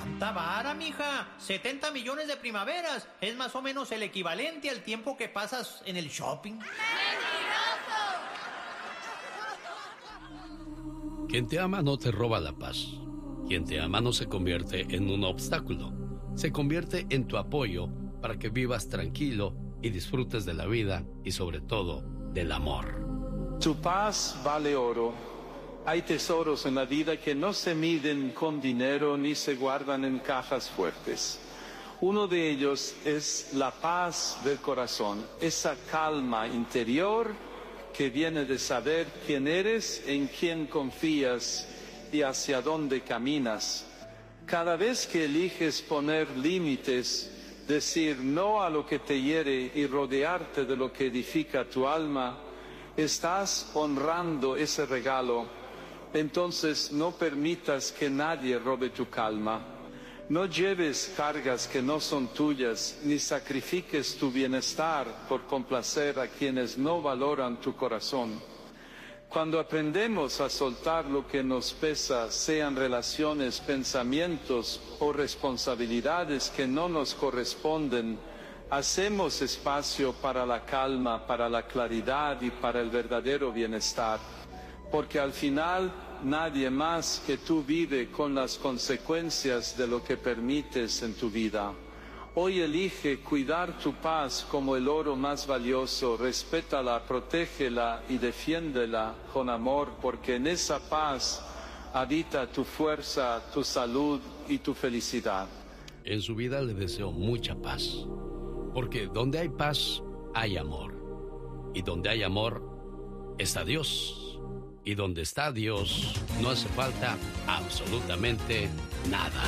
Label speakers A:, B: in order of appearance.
A: ¡Cuánta vara, mija! 70 millones de primaveras. Es más o menos el equivalente al tiempo que pasas en el shopping.
B: Quien te ama no te roba la paz. Quien te ama no se convierte en un obstáculo. Se convierte en tu apoyo para que vivas tranquilo y disfrutes de la vida y sobre todo del amor.
C: Tu paz vale oro. Hay tesoros en la vida que no se miden con dinero ni se guardan en cajas fuertes. Uno de ellos es la paz del corazón, esa calma interior que viene de saber quién eres, en quién confías y hacia dónde caminas. Cada vez que eliges poner límites, decir no a lo que te hiere y rodearte de lo que edifica tu alma, estás honrando ese regalo. Entonces no permitas que nadie robe tu calma. No lleves cargas que no son tuyas, ni sacrifiques tu bienestar por complacer a quienes no valoran tu corazón. Cuando aprendemos a soltar lo que nos pesa, sean relaciones, pensamientos o responsabilidades que no nos corresponden, hacemos espacio para la calma, para la claridad y para el verdadero bienestar. Porque al final nadie más que tú vive con las consecuencias de lo que permites en tu vida. Hoy elige cuidar tu paz como el oro más valioso, respétala, protégela y defiéndela con amor, porque en esa paz habita tu fuerza, tu salud y tu felicidad.
B: En su vida le deseo mucha paz, porque donde hay paz, hay amor. Y donde hay amor, está Dios. Y donde está Dios, no hace falta absolutamente nada.